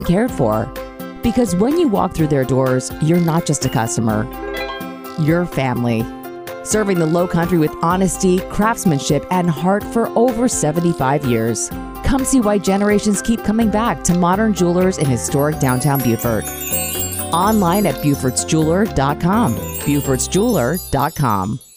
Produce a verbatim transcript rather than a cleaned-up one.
cared for. Because when you walk through their doors, you're not just a customer, you're family. Serving the Low Country with honesty, craftsmanship, and heart for over seventy-five years. Come see why generations keep coming back to Modern Jewelers in historic downtown Beaufort. Online at Beauforts Jeweler dot com. Beauforts Jeweler dot com.